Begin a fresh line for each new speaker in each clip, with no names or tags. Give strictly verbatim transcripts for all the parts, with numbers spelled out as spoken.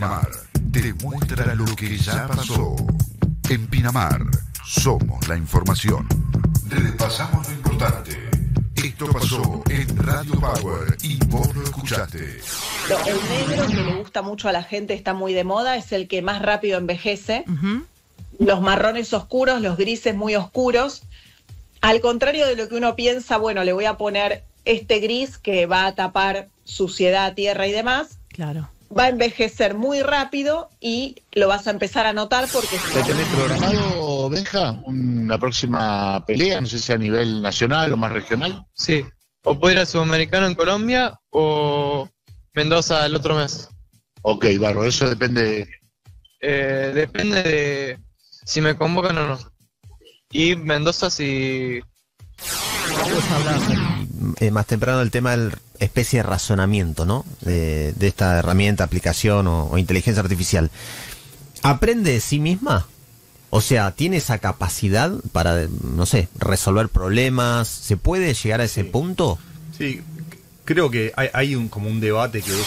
Pinamar te muestra lo que ya pasó. En Pinamar somos la información. Repasamos lo importante. Esto pasó en Radio Power y vos lo escuchaste.
El negro que le gusta mucho a la gente, está muy de moda, es el que más rápido envejece. Uh-huh. Los marrones oscuros, los grises muy oscuros. Al contrario de lo que uno piensa, bueno, le voy a poner este gris que va a tapar suciedad, tierra y demás.
Claro.
Va a envejecer muy rápido y lo vas a empezar a notar porque...
¿Te tenés programado, Benja, una próxima pelea? No sé si a nivel nacional o más regional.
Sí, o puedo ir a Sudamericano en Colombia o Mendoza el otro mes.
Ok, Barro, eso depende de...
Eh, depende de si me convocan o no. Y Mendoza si...
Vamos a hablar eh, más temprano del tema del especie de razonamiento, ¿no? De, de esta herramienta, aplicación o, o inteligencia artificial. ¿Aprende de sí misma? O sea, ¿tiene esa capacidad para, no sé, resolver problemas? ¿Se puede llegar a ese
sí.
punto?
Sí, creo que hay, hay un, como un debate que es...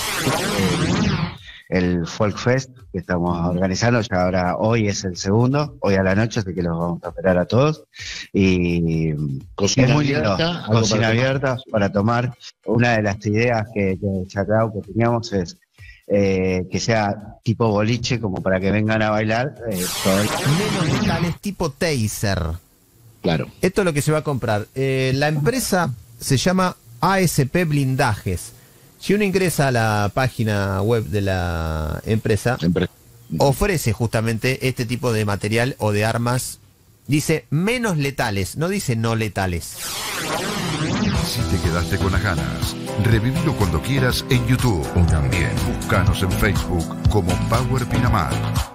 El Folk Fest que estamos organizando, ya ahora hoy es el segundo, hoy a la noche, así que los vamos a esperar a todos. Y
cocina
es muy lindo,
abierta,
cocina
para
abierta para tomar. Una de las ideas que, que Chacao que teníamos es eh, que sea tipo boliche, como para que vengan a bailar. Eh, todo el...
Menos letales tipo taser.
Claro.
Esto es lo que se va a comprar. Eh, la empresa se llama A S P Blindajes. Si uno ingresa a la página web de la empresa,
Empre-
ofrece justamente este tipo de material o de armas. Dice menos letales, no dice no letales.
Si te quedaste con las ganas, revivilo cuando quieras en YouTube o también búscanos en Facebook como Power Pinamar.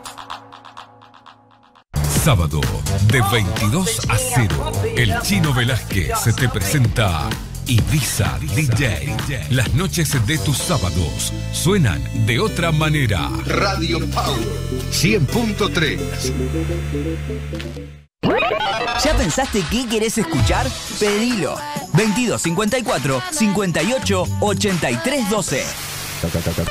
Sábado, de veintidós a cero, el Chino Velázquez te presenta Ibiza D J. Las noches de tus sábados suenan de otra manera.
Radio Power cien punto tres.
¿Ya pensaste qué querés escuchar? Pedilo. veintidós cincuenta y cuatro, cincuenta y ocho, ochenta y tres doce.